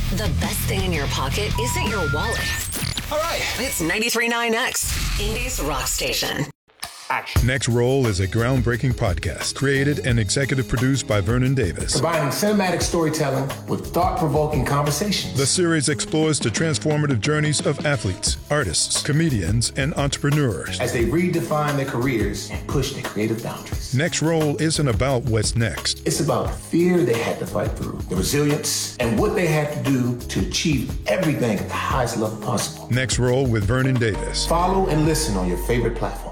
The best thing in your pocket isn't your wallet. All right. It's 93.9X, Indy's rock station. Action. Next Roll is a groundbreaking podcast created and executive produced by Vernon Davis. Combining cinematic storytelling with thought-provoking conversations. The series explores the transformative journeys of athletes, artists, comedians, and entrepreneurs as they redefine their careers and push their creative boundaries. Next Roll isn't about what's next. It's about the fear they had to fight through, the resilience, and what they had to do to achieve everything at the highest level possible. Next Roll with Vernon Davis. Follow and listen on your favorite platform.